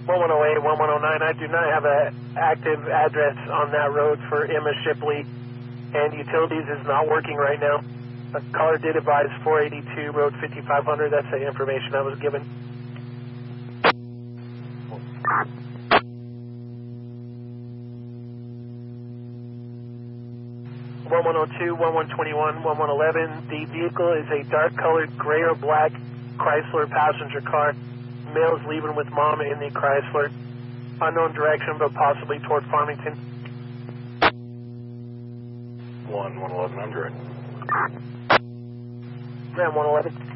1108, 1109, I do not have an active address on that road for Emma Shipley, and utilities is not working right now. The caller did advise 482 Road 5500. That's the information I was given. 1102, 1121, 1111. The vehicle is a dark-colored gray or black Chrysler passenger car. Male is leaving with mom in the Chrysler. Unknown direction, but possibly toward Farmington. 111, I'm direct. Ram 111.